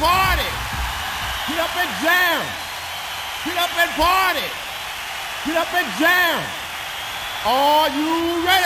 party. Get up and jam. Get up and party. Get up and jam. Are you ready?